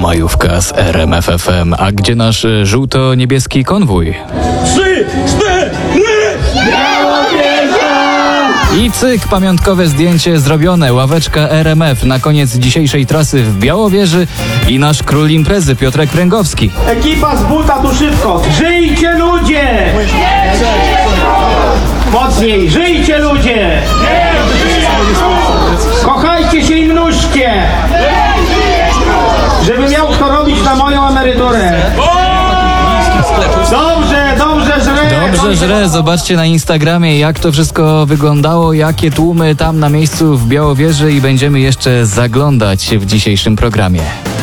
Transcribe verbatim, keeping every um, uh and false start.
majówka z R M F F M. A gdzie nasz żółto-niebieski konwój? Trzy, cztery! I cyk, pamiątkowe zdjęcie zrobione, ławeczka R M F na koniec dzisiejszej trasy w Białowieży i nasz król imprezy Piotrek Pręgowski. Ekipa z buta tu szybko. Żyjcie ludzie! Mocniej, żyjcie ludzie! Kochajcie się i mnóżcie! Żeby miał kto robić na moją emeryturę. Dobrze, dobrze, żre! Dobrze żre, zobaczcie na Instagramie, jak to wszystko wyglądało, jakie tłumy tam na miejscu w Białowieży i będziemy jeszcze zaglądać w dzisiejszym programie.